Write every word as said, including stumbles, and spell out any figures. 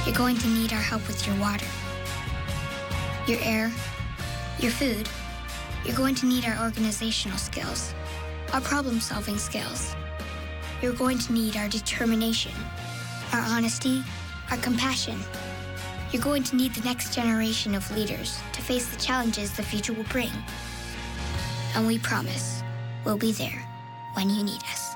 You're going to need our help with your water, your air, your food. You're going to need our organizational skills, our problem-solving skills. You're going to need our determination, our honesty, our compassion. You're going to need the next generation of leaders to face the challenges the future will bring. And we promise we'll be there when you need us.